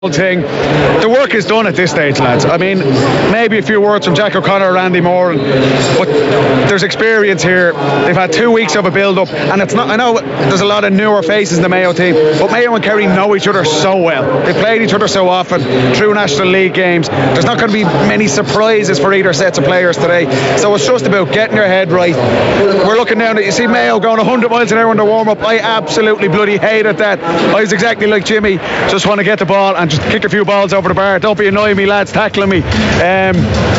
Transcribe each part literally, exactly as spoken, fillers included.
thing. The work is done at this stage, lads. I mean, maybe a few words from Jack O'Connor or Randy Moore, but there's experience here. They've had two weeks of a build-up, and it's not. I know there's a lot of newer faces in the Mayo team, but Mayo and Kerry know each other so well. They've played each other so often through National League games. There's not going to be many surprises for either sets of players today. So it's just about getting your head right. We're looking down at, you see Mayo going one hundred miles an hour in the warm-up. I absolutely bloody hated that. I was exactly like Jimmy. Just want to get the ball and just kick a few balls over the bar. Don't be annoying me, lads, tackling me. Um,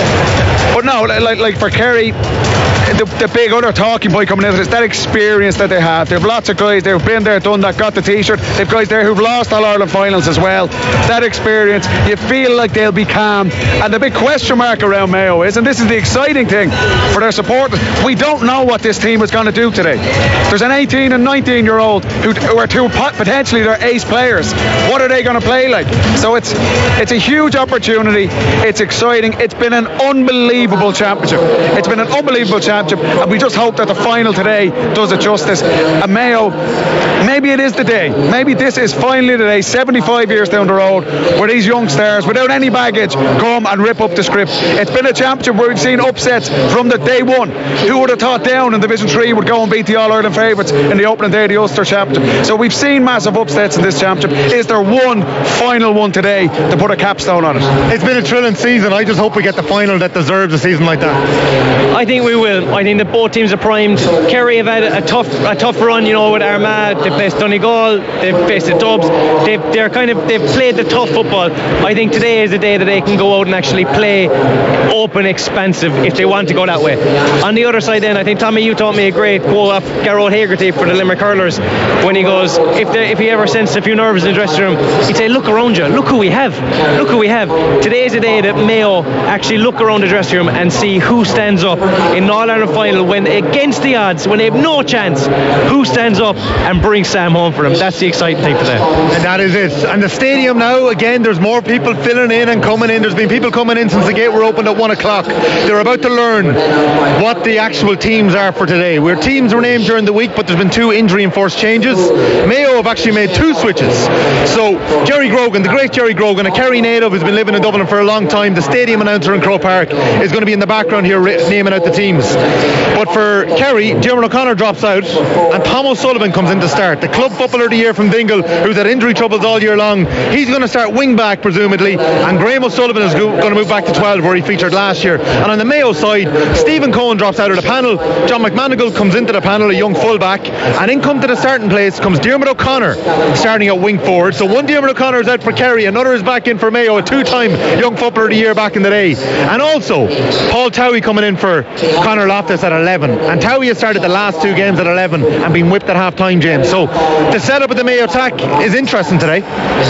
but no, like, like for Kerry, the, the big other talking point coming in is that experience that they have. They have lots of guys, they've been there, done that, got the t-shirt. They've guys there who've lost All Ireland finals as well. That experience, you feel like they'll be calm. And the big question mark around Mayo is, and this is the exciting thing for their supporters, we don't know what this team is going to do today. There's an eighteen and nineteen year old who, who are two potentially their ace players. What are they going to play like? So it's it's a huge opportunity. It's exciting. It's been an unbelievable championship. It's been an unbelievable championship, and we just hope that the final today does it justice. And Mayo, maybe it is the day. Maybe this is finally the day, seventy-five years down the road, where these young stars, without any baggage, come and rip up the script. It's been a championship where we've seen upsets from the day one. Who would have thought Down in Division three would go and beat the All-Ireland favourites in the opening day of the Ulster Championship? So we've seen massive upsets in this championship. Is there one final one today to put a capstone on it? It's been a thrilling season. I just hope we get the final that deserves a season like that. I think we will. I think that both teams are primed. Kerry have had a tough a tough run, you know, with Armagh. They've faced Donegal, they've faced the Dubs. They've they're kind of they've played the tough football. I think today is the day that they can go out and actually play open, expansive, if they want to go that way. On the other side then, I think, Tommy, you taught me a great quote off Garrod Hagerty for the Limerick Hurlers, when he goes, if they, if he ever sensed a few nerves in the dressing room, he'd say, look around you, look who we have, look who we have. Today is the day that Mayo actually look around the dressing room and see who stands up in the All-Ireland final, when against the odds, when they have no chance, who stands up and brings Sam home for them. That's the exciting thing today. And that is it. And the stadium now, again, there's more people filling in and coming in. There's been people coming in since the gate were opened at one o'clock. They're about to learn what the actual teams are for today. Where teams were named during the week, but there's been two injury-enforced changes. Mayo have actually made two switches. So Jerry Grogan, the great Jerry Grogan, a Kerry native who's been living in Dublin for a long time, the stadium announcer in Croke Park, is going to be in the background here naming out the teams. But for Kerry, Diarmuid O'Connor drops out and Tom O'Sullivan comes in to start. The club footballer of the year from Dingle, who's had injury troubles all year long. He's going to start wing back presumably, and Graham O'Sullivan is going to move back to twelve where he featured last year. And on the Mayo side, Stephen Cohen drops out of the panel. John McManigal comes into the panel, a young fullback, and in come to the starting place comes Diarmuid O'Connor starting at wing forward. So one Diarmuid O'Connor is out for Kerry, another is back in for Mayo, a two-time young footballer of the year back in the day. And also Paul Towie coming in for Conor Loftus at eleven, and Towie has started the last two games at eleven and been whipped at half time, James. So the setup of the Mayo attack is interesting today.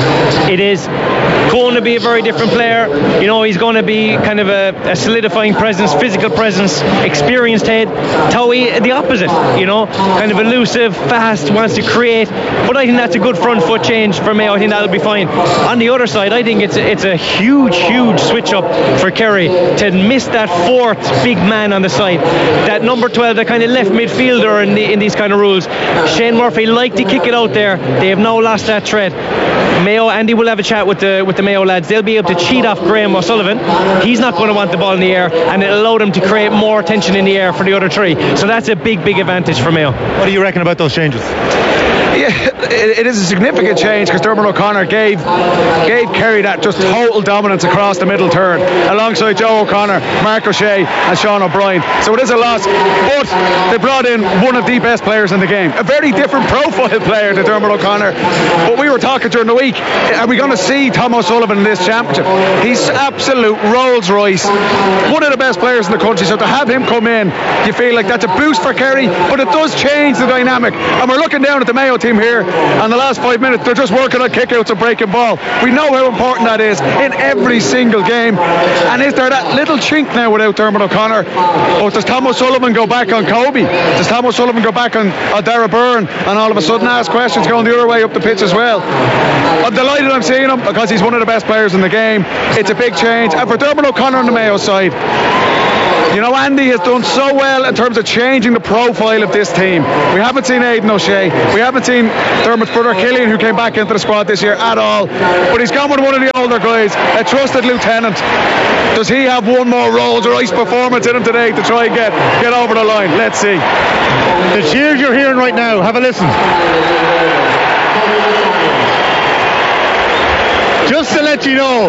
It is going to be a very different player. You know, he's going to be kind of a, a solidifying presence, physical presence, experienced head. Towie, the opposite, you know, kind of elusive, fast, wants to create. But I think that's a good front foot change for Mayo. I think that'll be fine. On the other side, I think it's a, it's a huge, huge switch up for Kerry to miss that fourth big man on the side. That number twelve, that kind of left midfielder in, the, in these kind of rules. Shane Murphy liked to kick it out there. They have now lost that thread. Mayo, Andy will have a chat with the with the Mayo lads. They'll be able to cheat off Graham O'Sullivan. He's not going to want the ball in the air, and it'll allow them to create more tension in the air for the other three. So that's a big, big advantage for Mayo. What do you reckon about those changes? Yeah, it, it is a significant change, because Diarmuid O'Connor gave gave Kerry that just total dominance across the middle third, alongside Joe O'Connor, Mark O'Shea and Sean O'Brien. So it is a loss, but they brought in one of the best players in the game, a very different profile player to Diarmuid O'Connor. But we were talking during the week, are we going to see Tom O'Sullivan in this championship? He's absolute Rolls Royce, one of the best players in the country. So to have him come in, you feel like that's a boost for Kerry, but it does change the dynamic. And we're looking down at the Mayo team here, and the last five minutes they're just working on kickouts and breaking ball. We know how important that is in every single game. And is there that little chink now without Diarmuid O'Connor? Or does Tom O'Sullivan go back on Kobe? Does Tom O'Sullivan go back on, on Dara Byrne and all of a sudden ask questions going the other way up the pitch as well? I'm delighted I'm seeing him, because he's one of the best players in the game. It's a big change. And for Diarmuid O'Connor on the Mayo side, You know, Andy has done so well in terms of changing the profile of this team. We haven't seen Aidan O'Shea. We haven't seen Dermot's brother Killian, who came back into the squad this year at all. But he's gone with one of the older guys, a trusted lieutenant. Does he have one more Rolls Royce performance in him today to try and get, get over the line? Let's see. The cheers you're hearing right now, have a listen. Just to let you know,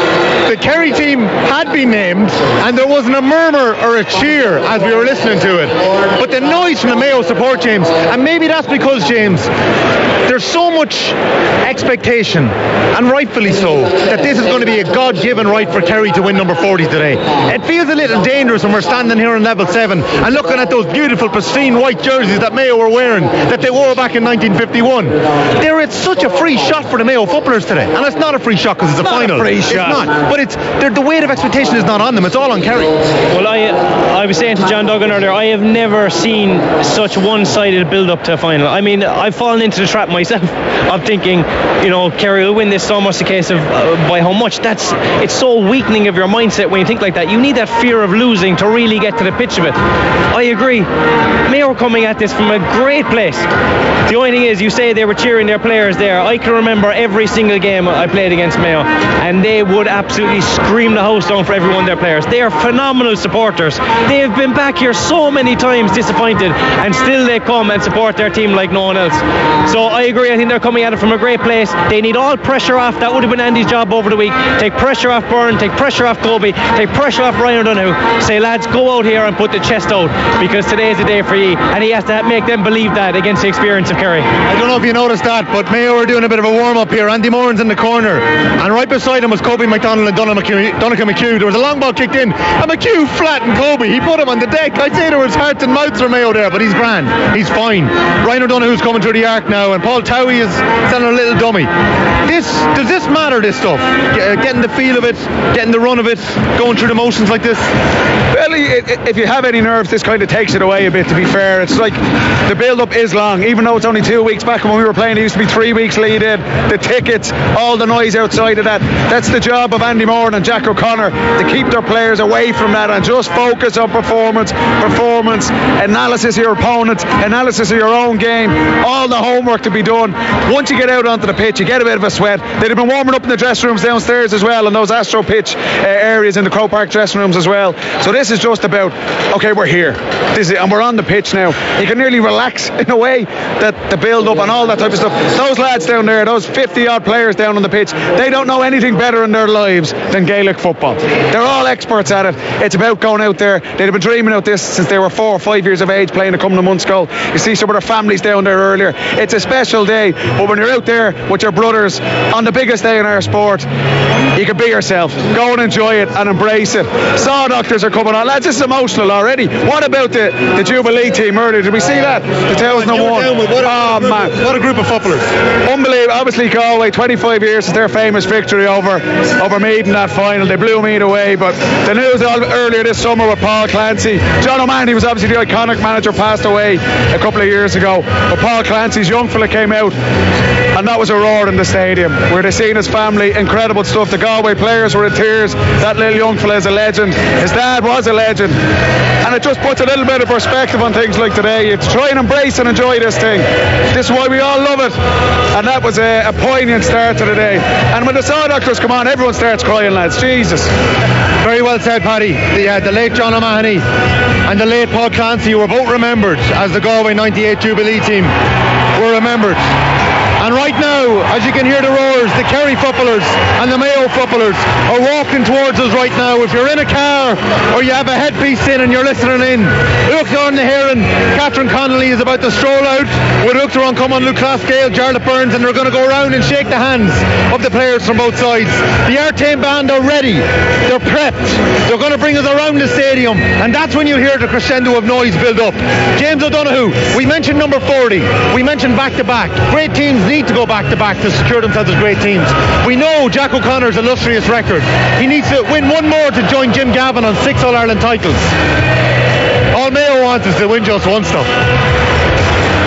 the Kerry team had been named and there wasn't a murmur or a cheer as we were listening to it. But the noise from the Mayo support, James, and maybe that's because, James, there's so much expectation, and rightfully so, that this is going to be a God-given right for Kerry to win number forty today. It feels a little dangerous when we're standing here on level seven and looking at those beautiful pristine white jerseys that Mayo were wearing, that they wore back in nineteen fifty-one. They're at such a free shot for the Mayo footballers today, and it's not a free shot because it's a not final. A free it's shot. not, but it's the weight of expectation is not on them. It's all on Kerry. Well, I I was saying to John Duggan earlier, I have never seen such one-sided build-up to a final. I mean, I've fallen into the trap myself of thinking, you know, Kerry will win this. So much a case of uh, by how much. That's it's so weakening of your mindset when you think like that. You need that fear of losing to really get to the pitch of it. I agree. Mayo are coming at this from a great place. The only thing is, you say they were cheering their players there. I can remember every single game I played against Mayo, and they would absolutely scream the house down for every one of their players. They are phenomenal supporters. They have been back here so many times disappointed, and still they come and support their team like no one else. So I agree. I think they're coming at it from a great place. They need all pressure off. That would have been Andy's job over the week. Take pressure off Byrne, take pressure off Kobe, take pressure off Ryan O'Donoghue. Say, lads, go out here and put the chest out, because today is the day for you. And he has to make them believe that against the experience of Kerry. I don't know if you noticed that, but Mayo are doing a bit of a warm-up here. Andy Moran's in the corner, and right beside him was Kobe McDonald and Donald McHugh, Donegal McHugh. There was a long ball kicked in, and McHugh flattened Kobe. He put him on the deck. I'd say there was hearts and mouths for Mayo there, but he's grand. He's fine. Ryan O'Donoghue's coming through the arc now, and Paul Towie is selling a little dummy. This does this matter, this stuff? Getting the feel of it, getting the run of it, going through the motions like this? Well, if you have any nerves, this kind of takes it away a bit, to be fair. It's like the build-up is long, even though it's only two weeks back when we were playing. It used to be three weeks lead in. The tickets, all the noise outside of that. That's the job of Andy Moran and Jack O'Connor, to keep their players away from that and just focus on performance, performance, analysis of your opponent, analysis of your own game, all the homework to be done. Once you get out onto the pitch, you get a bit of a sweat. They'd have been warming up in the dressing rooms downstairs as well, and those Astro pitch uh, areas in the Croke Park dressing rooms as well. So this is just about, okay, we're here. This is, and we're on the pitch now. You can nearly relax in a way, that the build up and all that type of stuff. Those lads down there, those fifty odd players down on the pitch, they don't know anything better in their lives than Gaelic football. They're all experts at it. It's about going out there. They'd have been dreaming about this since they were four or five years of age, playing a couple of months ago. You see some of their families down there earlier. It's a special day, but when you're out there with your brothers on the biggest day in our sport, you can be yourself. Go and enjoy it and embrace it. Saw doctors are coming on. Lads, this is emotional already. What about the, the Jubilee team earlier? Did we see that? The two thousand one. Oh man, what a group of footballers. Unbelievable. Obviously Galway, twenty-five years since their famous victory over over Meath in that final. They blew Meath away, but the news earlier this summer with Paul Clancy. John O'Mahony was obviously the iconic manager, passed away a couple of years ago, but Paul Clancy's young fella came out, and that was a roar in the stadium where they seen his family. Incredible stuff. The Galway players were in tears. That little young fella is a legend. His dad was a legend, and it just puts a little bit of perspective on things like today. You try and embrace and enjoy this thing. This is why we all love it, and that was a, a poignant start to the day. And when the Saw Doctors come on, everyone starts crying, lads. Jesus. Very well said, Paddy. The, uh, the late John O'Mahony and the late Paul Clancy were both remembered as the Galway ninety-eight Jubilee team were remembered. And right now, as you can hear the roars, the Kerry footballers and the Mayo footballers are walking towards us right now. If you're in a car or you have a headpiece in and you're listening in, look on the hearing, Catherine Connolly is about to stroll out with Uachtar on come on Luke Clascale, Jarlath Burns, and they're going to go around and shake the hands of the players from both sides. The Artane band are ready. They're prepped. They're going to bring us around the stadium, and that's when you hear the crescendo of noise build up. James O'Donoghue, we mentioned number forty. We mentioned back-to-back. Great teams need to go back-to-back to secure themselves as great teams. We know Jack O'Connor's illustrious record. He needs to win one more to join Jim Gavin on six All-Ireland titles. All Mayo wants is to win just one stuff.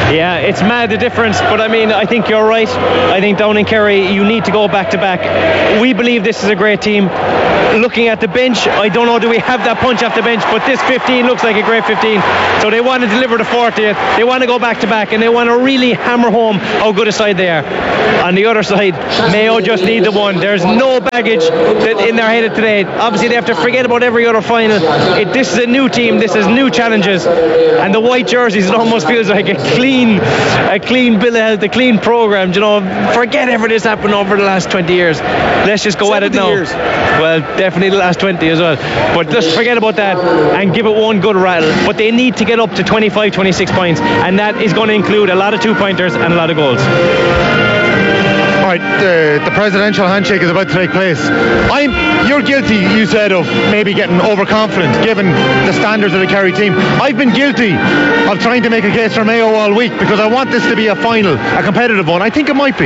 Yeah, it's mad the difference, but I mean, I think you're right. I think down in Kerry, you need to go back to back. We believe this is a great team. Looking at the bench, I don't know, do we have that punch off the bench, but this fifteen looks like a great fifteen. So they want to deliver the fortieth, they want to go back to back, and they want to really hammer home how good a side they are. On the other side, Mayo just need the one. There's no baggage that in their head today. Obviously, they have to forget about every other final. It, this is a new team, this is new challenges, and the white jerseys, it almost feels like a clean, a clean bill of health, a clean program. You know, forget everything that's happened over the last twenty years. Let's just go at it now. Years. Well, definitely the last twenty as well. But just forget about that and give it one good rattle. But they need to get up to twenty-five, twenty-six points, and that is going to include a lot of two-pointers and a lot of goals. Right, uh, the presidential handshake is about to take place. I'm, you're guilty, you said, of maybe getting overconfident given the standards of the Kerry team. I've been guilty of trying to make a case for Mayo all week because I want this to be a final, a competitive one. I think it might be.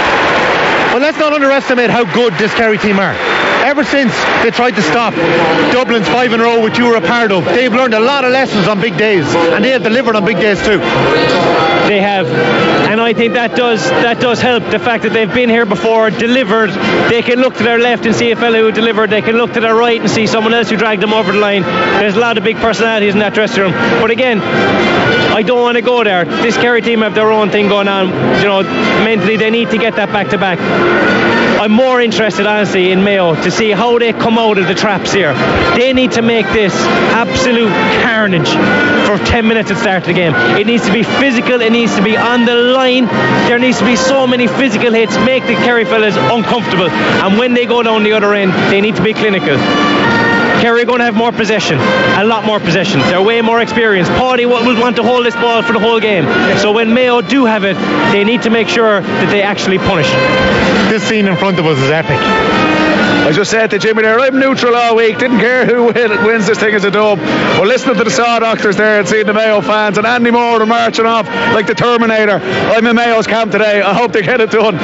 But let's not underestimate how good this Kerry team are. Ever since they tried to stop Dublin's five in a row, which you were a part of, they've learned a lot of lessons on big days, and they have delivered on big days too. They have, and I think that does that does help. The fact that they've been here before, delivered. They can look to their left and see a fellow who delivered. They can look to their right and see someone else who dragged them over the line. There's a lot of big personalities in that dressing room. But again, I don't want to go there. This Kerry team have their own thing going on. You know, mentally they need to get that back to back. I'm more interested, honestly, in Mayo to see how they come out of the traps here. They need to make this absolute carnage for ten minutes at the start of the game. It needs to be physical, it needs to be on the line. There needs to be so many physical hits, make the Kerry fellas uncomfortable. And when they go down the other end, they need to be clinical. Kerry are going to have more possession, a lot more possession. They're way more experienced. Paddy will want to hold this ball for the whole game. So when Mayo do have it, they need to make sure that they actually punish. This scene in front of us is epic. I just said to Jimmy there, I'm neutral all week, didn't care who wins this thing as a dub. Well, listening to the Saw Doctors there and seeing the Mayo fans and Andy Moore are marching off like the Terminator. I'm in Mayo's camp today. I hope they get it done.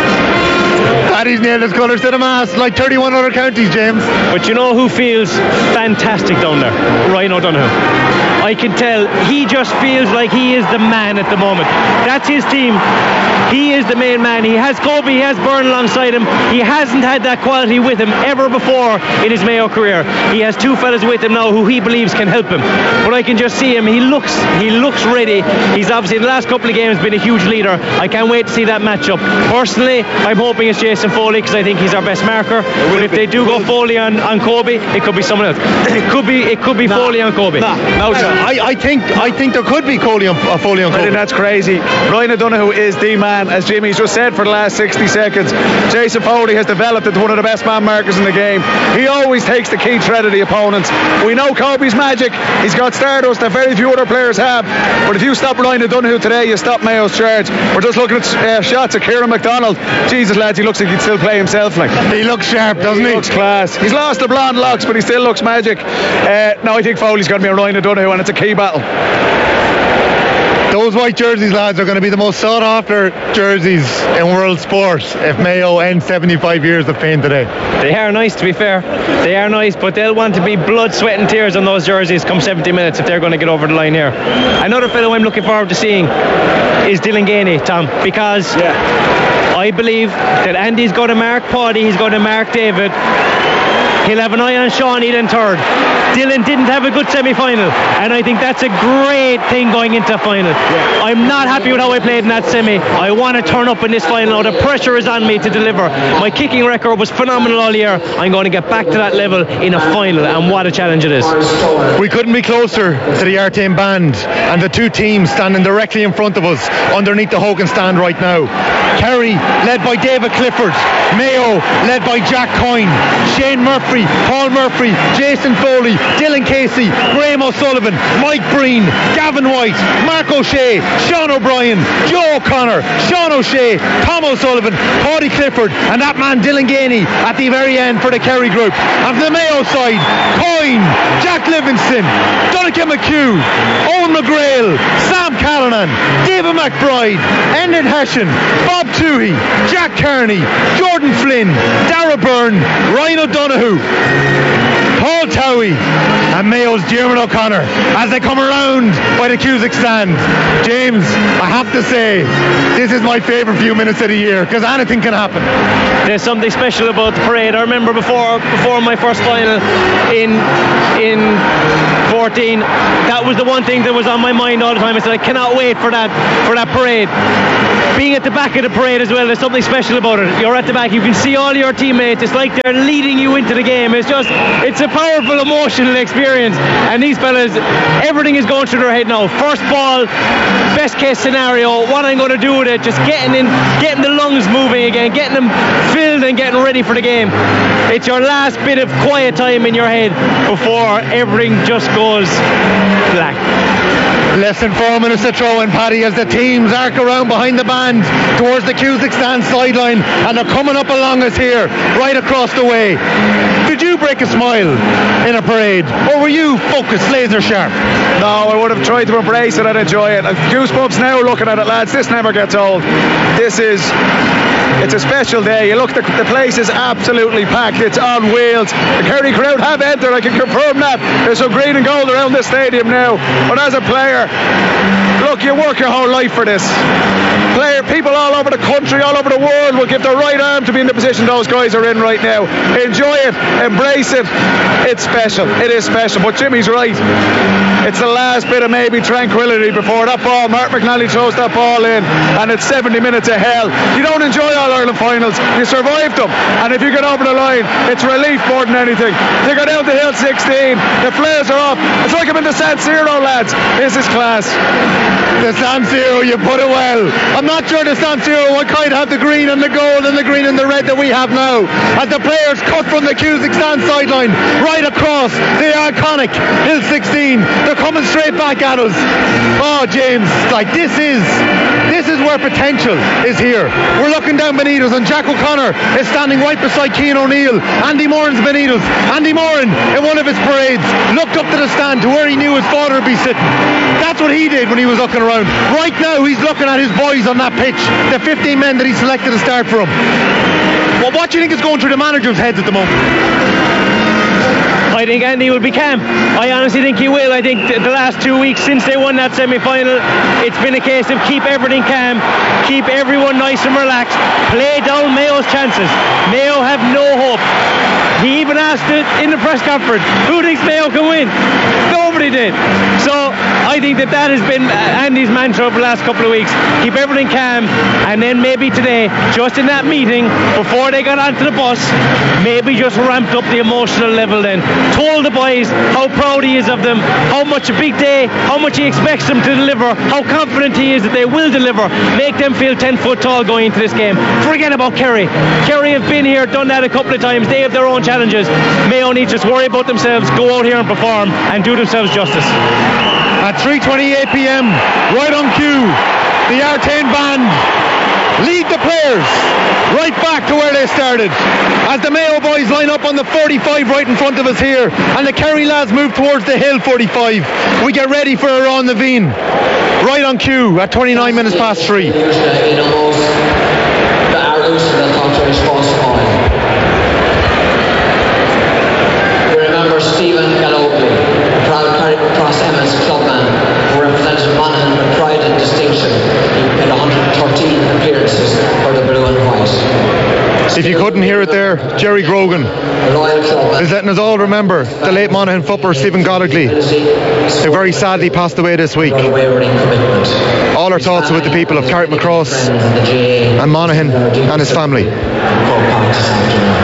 Paddy's nailed his colours to the mast like thirty-one other counties, James. But you know who feels fantastic down there? Ryan O'Donoghue. I can tell he just feels like he is the man at the moment. That's his team. He is the main man. He has Kobe, he has Byrne alongside him. He hasn't had that quality with him ever before in his Mayo career. He has two fellas with him now who he believes can help him. But I can just see him. He looks he looks ready. He's obviously in the last couple of games been a huge leader. I can't wait to see that matchup. Personally, I'm hoping it's Jason Foley because I think he's our best marker. But if they do go Foley on, on Kobe, it could be someone else. It could be it could be nah. Foley on Kobe. Nah. No, I, I think I think there could be Foley on, uh, Foley on Kobe. I think that's crazy. Ryan O'Donoghue is the man, as Jimmy's just said for the last sixty seconds. Jason Foley has developed into one of the best man markers in the game. He always takes the key thread of the opponents. We know Kobe's magic. He's got stardust that very few other players have. But if you stop Ryan O'Donoghue today, you stop Mayo's charge. We're just looking at uh, shots of Kieran McDonald. Jesus, lads, he looks like he'd still play himself. Like he looks sharp, doesn't he? He looks class. He's lost the blonde locks, but he still looks magic. Uh, no, I think Foley's going to be a Ryan O'Donoghue, and it's a key battle. Those white jerseys, lads, are going to be the most sought after jerseys in world sport if Mayo ends seventy-five years of pain today. They are nice, to be fair. They are nice, but they'll want to be blood, sweat and tears on those jerseys come seventy minutes if they're going to get over the line here. Another fellow I'm looking forward to seeing is Dylan Gainey, Tom, because yeah. I believe that Andy's going to mark Paddy, he's going to mark David. He'll have an eye on Shawnee then third. Dylan didn't have a good semi-final, and I think that's a great thing going into a final. Yeah. I'm not happy with how I played in that semi. I want to turn up in this final. Now the pressure is on me to deliver. My kicking record was phenomenal all year. I'm going to get back to that level in a final, and what a challenge it is. We couldn't be closer to the Artane band and the two teams standing directly in front of us underneath the Hogan stand right now. Kerry led by David Clifford, Mayo led by Jack Coyne, Shane Murphy, Paul Murphy, Jason Foley, Dylan Casey, Graham O'Sullivan, Mike Breen, Gavin White, Mark O'Shea, Sean O'Brien, Joe O'Connor, Sean O'Shea, Tom O'Sullivan, Paddy Clifford, and that man Dylan Gainey at the very end for the Kerry group. And from the Mayo side, Coyne, Jack Livingston, Donnacha McHugh, Owen McGrail, Sam Callanan, David McBride, Endon Hession, Bob Toohey, Jack Kearney, Jordan Flynn, Dara Byrne, Ryan O'Donoghue, Paul Towie and Mayo's Diarmuid O'Connor as they come around by the Cusack stand. James, I have to say, this is my favourite few minutes of the year because anything can happen. There's something special about the parade. I remember before before my first final in in fourteen, that was the one thing that was on my mind all the time. I said I cannot wait for that for that parade. Being at the back of the parade as well, there's something special about it. You're at the back, you can see all your teammates. It's like they're leading you into the game. It's just, it's a powerful emotional experience. And these fellas, everything is going through their head now. First ball, best case scenario, what I'm going to do with it, just getting in, getting the lungs moving again, getting them filled and getting ready for the game. It's your last bit of quiet time in your head before everything just goes black. Less than four minutes to throw in, Paddy, as the teams arc around behind the band towards the Cusack stand sideline, and they're coming up along us here, right across the way. Did you break a smile in a parade, or were you focused, laser sharp? No, I would have tried to embrace it and enjoy it. I've goosebumps now looking at it, lads. This never gets old. This is... It's a special day. You look, the, the place is absolutely packed. It's on wheels. The Kerry crowd have entered. I can confirm that. There's some green and gold around the stadium now. But as a player, look, you work your whole life for this. Player, people all over the country, all over the world will give their right arm to be in the position those guys are in right now. Enjoy it, embrace it. It's special. It is special. But Jimmy's right. It's the last bit of maybe tranquility before that ball. Mark McNally throws that ball in, and it's seventy minutes of hell. You don't enjoy All-Ireland finals. You survived them. And if you get over the line, it's relief more than anything. They go down to Hill sixteen. The flares are off. It's like I'm in the San Siro, lads. This is class. The San Siro, you put it well. I'm not sure the San Siro will quite have the green and the gold and the green and the red that we have now. As the players cut from the Cusack stand sideline right across the iconic Hill sixteen. They're coming straight back at us. Oh, James, like this is this is where potential is here. We're looking down beneath us, and Jack O'Connor is standing right beside Cian O'Neill. Andy Moran's beneath us. Andy Moran, in one of his parades, looked up to the stand to where he knew his father would be sitting. That's what he did when he was looking around. Right now, he's looking at his boys on that pitch, the fifteen men that he selected to start for him. Well, what do you think is going through the manager's heads at the moment? I think Andy will be calm. I honestly think he will. I think th- the last two weeks since they won that semi-final, it's been a case of keep everything calm, keep everyone nice and relaxed, play down Mayo's chances. Mayo have no hope. He even asked it in the press conference, who thinks Mayo can win? Nobody did. So I think that that has been Andy's mantra over the last couple of weeks. Keep everything calm, and then maybe today, just in that meeting, before they got onto the bus, maybe just ramped up the emotional level then. Told the boys how proud he is of them, how much a big day, how much he expects them to deliver, how confident he is that they will deliver. Make them feel ten foot tall going into this game. Forget about Kerry. Kerry have been here, done that a couple of times. They have their own challenges. Mayo need to just worry about themselves, go out here and perform and do themselves justice. At three twenty-eight p.m, right on cue, the Artane band lead the players right back to where they started as the Mayo boys line up on the forty-five right in front of us here, and the Kerry lads move towards the Hill forty-five. We get ready for Aran Naveen right on cue at twenty-nine minutes past three. We remember Stephen Gallopoli, a proud Cross Emma's clubman who represented Monaghan with pride and distinction. He made one hundred thirteen appearances for the blue and white. If you couldn't hear it there, Jerry Grogan is letting us all remember the late Monaghan footballer Stephen Gallopoli, who very sadly passed away this week. All our thoughts are with the people of Carrickmacross and Monaghan and his family.